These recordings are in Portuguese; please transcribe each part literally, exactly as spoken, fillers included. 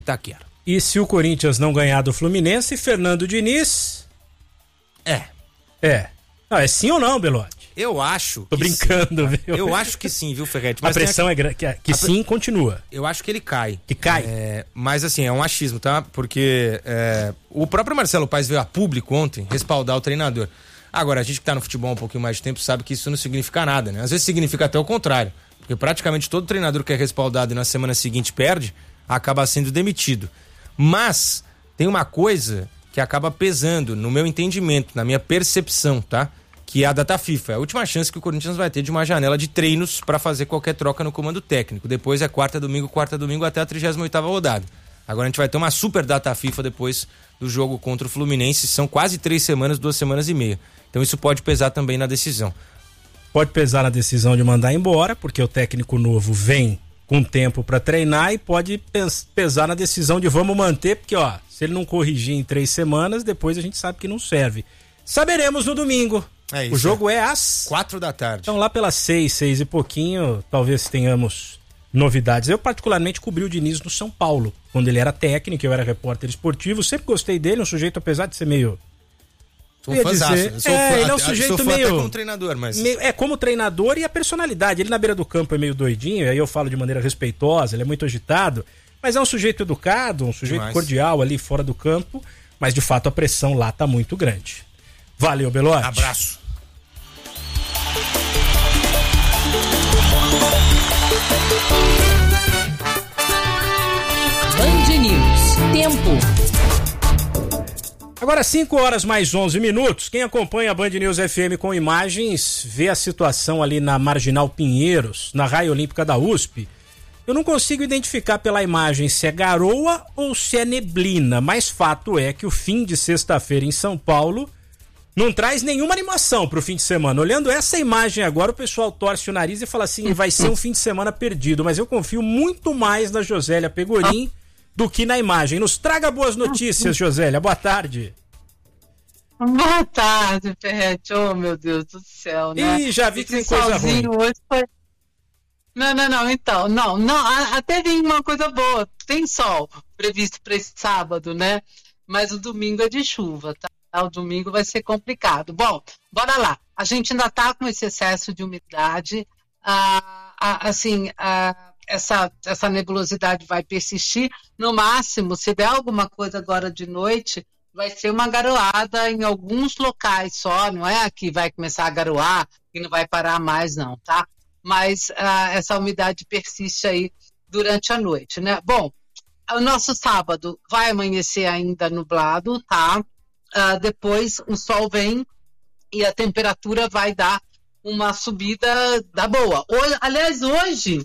Itaquera. E se o Corinthians não ganhar do Fluminense, Fernando Diniz... É. É. Não, é sim ou não, Belotti? Eu acho Tô que brincando, sim. viu? Eu acho que sim, viu, Ferretti? Mas a pressão a... é grande, que, que a... sim, continua. Eu acho que ele cai. Que cai? É, mas assim, é um achismo, tá? Porque é, o próprio Marcelo Paes veio a público ontem respaldar o treinador. Agora, a gente que tá no futebol um pouquinho mais de tempo sabe que isso não significa nada, né? Às vezes significa até o contrário. Porque praticamente todo treinador que é respaldado e na semana seguinte perde, acaba sendo demitido. Mas tem uma coisa que acaba pesando no meu entendimento, na minha percepção, tá? Que é a data FIFA. É a última chance que o Corinthians vai ter de uma janela de treinos para fazer qualquer troca no comando técnico. Depois é quarta, domingo, quarta, domingo até a trigésima oitava rodada. Agora a gente vai ter uma super data FIFA depois do jogo contra o Fluminense. São quase três semanas, duas semanas e meia. Então isso pode pesar também na decisão. Pode pesar na decisão de mandar embora, porque o técnico novo vem com tempo para treinar, e pode pesar na decisão de vamos manter, porque ó, se ele não corrigir em três semanas, depois a gente sabe que não serve. Saberemos no domingo. É isso, o jogo é. é às quatro da tarde. Então lá pelas seis, seis e pouquinho, talvez tenhamos novidades. Eu particularmente cobri o Diniz no São Paulo, quando ele era técnico, eu era repórter esportivo, sempre gostei dele, um sujeito, apesar de ser meio... Sou fãzaço. Dizer, sou é, fã, ele é um sujeito sou fã meio... até como treinador, mas... Meio, é, como treinador e a personalidade. Ele na beira do campo é meio doidinho, aí eu falo de maneira respeitosa, ele é muito agitado, mas é um sujeito educado, um sujeito Demais. cordial ali fora do campo, mas de fato a pressão lá tá muito grande. Valeu, Belotti. Abraço. Band News. Tempo. Agora cinco horas mais onze minutos. Quem acompanha a Band News F M com imagens vê a situação ali na Marginal Pinheiros, na Raia Olímpica da U S P. Eu não consigo identificar pela imagem se é garoa ou se é neblina, mas fato é que o fim de sexta-feira em São Paulo não traz nenhuma animação pro fim de semana. Olhando essa imagem agora, o pessoal torce o nariz e fala assim, vai ser um fim de semana perdido, mas eu confio muito mais na Josélia Pegorim do que na imagem. Nos traga boas notícias, Josélia. Boa tarde. Boa tarde, Ferretti. Oh, meu Deus do céu, né? Ih, já vi que tem coisa ruim. Hoje foi... Não, não, não, então, não, não, até tem uma coisa boa, tem sol previsto para esse sábado, né? Mas o domingo é de chuva, tá? O domingo vai ser complicado. Bom, bora lá. A gente ainda tá com esse excesso de umidade, ah, ah, assim, ah, essa, essa nebulosidade vai persistir. No máximo, se der alguma coisa agora de noite, vai ser uma garoada em alguns locais só, não é que vai começar a garoar e não vai parar mais não, tá? Mas uh, essa umidade persiste aí durante a noite, né? Bom, o nosso sábado vai amanhecer ainda nublado, tá? Uh, depois o sol vem e a temperatura vai dar uma subida da boa. Hoje, aliás, hoje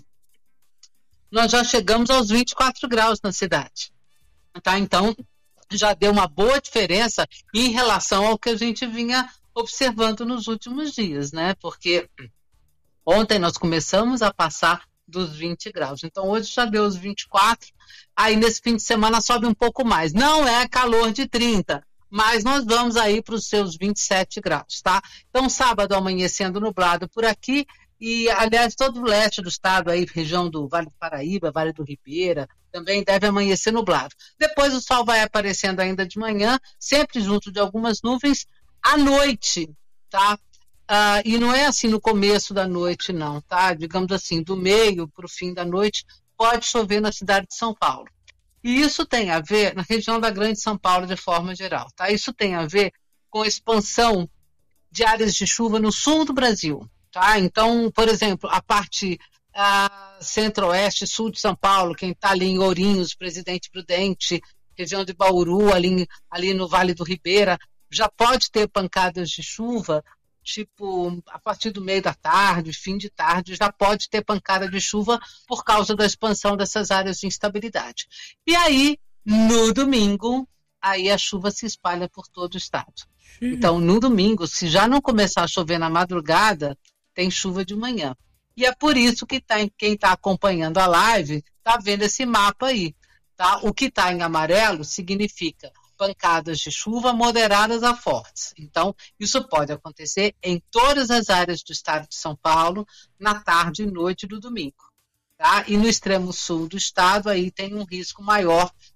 nós já chegamos aos vinte e quatro graus na cidade, tá? Então já deu uma boa diferença em relação ao que a gente vinha observando nos últimos dias, né? Porque ontem nós começamos a passar dos vinte graus, então hoje já deu os vinte e quatro, aí nesse fim de semana sobe um pouco mais. Não é calor de trinta, mas nós vamos aí para os seus vinte e sete graus, tá? Então sábado amanhecendo nublado por aqui, e aliás todo o leste do estado, aí região do Vale do Paraíba, Vale do Ribeira, também deve amanhecer nublado. Depois o sol vai aparecendo ainda de manhã, sempre junto de algumas nuvens, à noite, tá? Uh, e não é assim no começo da noite, não, tá? Digamos assim, do meio para o fim da noite, pode chover na cidade de São Paulo. E isso tem a ver, na região da Grande São Paulo de forma geral, tá? Isso tem a ver com a expansão de áreas de chuva no sul do Brasil, tá? Então, por exemplo, a parte uh, centro-oeste, sul de São Paulo, quem está ali em Ourinhos, Presidente Prudente, região de Bauru, ali, ali no Vale do Ribeira, já pode ter pancadas de chuva, tipo, a partir do meio da tarde, fim de tarde, já pode ter pancada de chuva por causa da expansão dessas áreas de instabilidade. E aí, no domingo, aí a chuva se espalha por todo o estado. Sim. Então, no domingo, se já não começar a chover na madrugada, tem chuva de manhã. E é por isso que tá, quem está acompanhando a live está vendo esse mapa aí. Tá? O que está em amarelo significa pancadas de chuva moderadas a fortes. Então, isso pode acontecer em todas as áreas do estado de São Paulo na tarde e noite do domingo. Tá? E no extremo sul do estado, aí tem um risco maior